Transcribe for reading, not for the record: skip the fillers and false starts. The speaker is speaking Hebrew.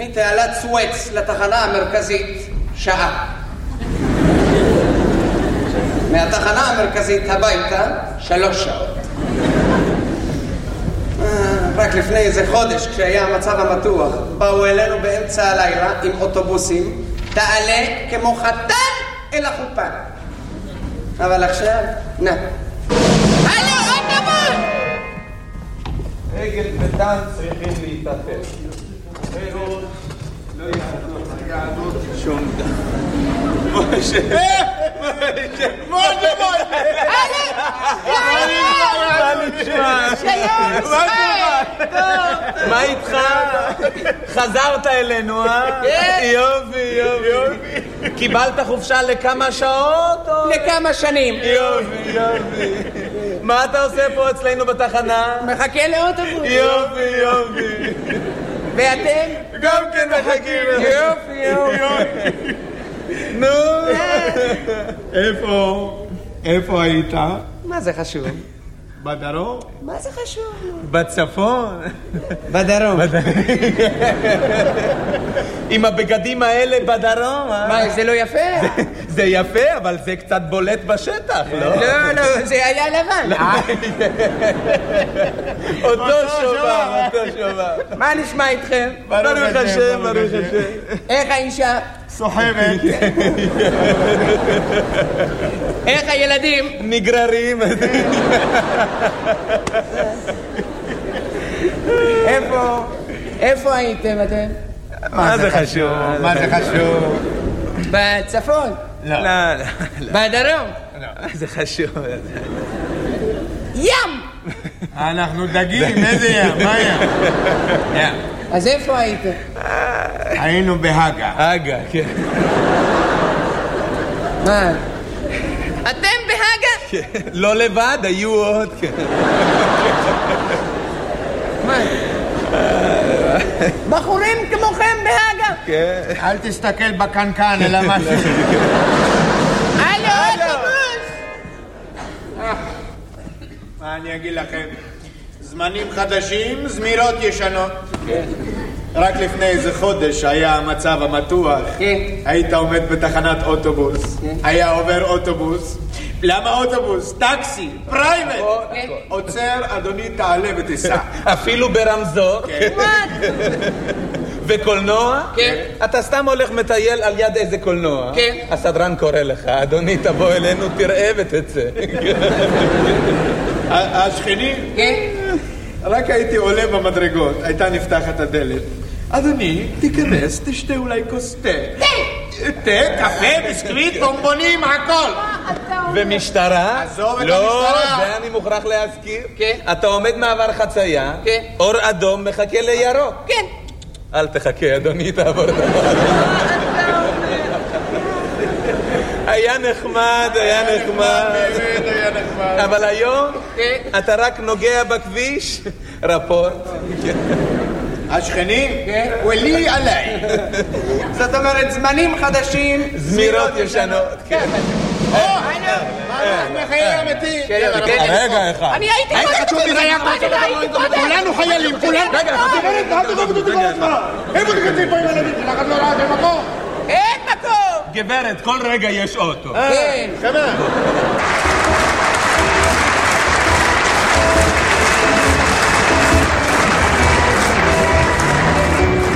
מתעלת סואץ לתחנה המרכזית שעה. מהתחנה המרכזית הביתה 3 שעות. רק לפני איזה חודש, כשהיה המצב המתוח, באו אלינו באמצע הלילה עם אוטובוסים, תעלה כמו חתן אל החופה. אבל עכשיו, נה. הלו, אוטובוס! רגל ודן צריכים להתאפס. לא יעדות שום דם. משה! משה! מה איתך? חזרת אלינו, אה? יופי. קיבלת חופשה לכמה שעות? לכמה שנים. יופי. מה אתה עושה פה אצלנו בתחנה? מחכה לאוטובוס. יופי. ואתם? גם כן מחכים. יופי. נו. איפה היית? מה זה חשוב? בדרום? מה זה חשוב? בצפון? בדרום. עם הבגדים האלה בדרום, אה? מה, זה לא יפה? זה יפה, אבל זה קצת בולט בשטח, לא? לא, זה היה לבן. אותו שובר. מה נשמע איתכם? ברוך השם. איך האישה? סוחבת. איך הילדים? נגררים. איפה הייתם אתם? מה זה חשוב? בצפון? לא. בדרום? לא. זה חשוב. ים! אנחנו דגים, איזה ים? מה ים? אז איפה הייתם? היינו בהגה. הגה, כן. מה? אתם בהגה? לא לבד, היו עוד, כן. מה? בחורים כמוכם בהגה? כן. אל תסתכל בקנקן, אלא משהו. הלו, אוטובוס! מה אני אגיד לכם? זמנים חדשים, זמירות ישנות. רק לפני איזה חודש היה המצב המתוח. היית עומד בתחנת אוטובוס. היה עובר אוטובוס. למה אוטובוס? טקסי, פרייבט. עוצר, אדוני, תעלה ותיסע. אפילו ברמזור. וקולנוע? כן. אתה סתם הולך מטייל על יד איזה קולנוע? כן. הסדרן קורא לך, אדוני, תבוא אלינו, תראה ותצא. השכנים? כן. רק הייתי עולה במדרגות, הייתה נפתחת הדלת. אדוני, תיכנס, תשתה אולי כוס תה. תה, קפה, ביסקוויט, בומבונים, הכל. ומשטרה? עזוב את לא, המשטרה. זה אני מוכרח להזכיר. כן. אתה עומד מעבר חצייה, כן. אור אדום מחכה לירוק. כן. אל תחכה, אדוני, תעבור את המעבר. היה נחמד. באמת היה נחמד. אבל היום אתה רק נוגע בכביש, רפורט. השכנים? ולי עליי. זאת אומרת, זמנים חדשים, זמירות ישנות. כן. מה חיי המתים? רגע אחד. אני הייתי קודם. כולנו חיילים, כולנו. רגע, איפה תקצים פה עם הילדים? שלכת לא רעת במקום? אין מקום. גברת, כל רגע יש אוטו. כן. כמה?